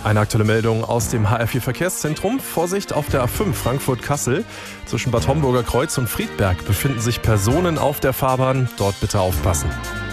Eine aktuelle Meldung aus dem HR4 Verkehrszentrum. Vorsicht auf der A5 Frankfurt-Kassel. Zwischen Bad Homburger Kreuz und Friedberg befinden sich Personen auf der Fahrbahn. Dort bitte aufpassen.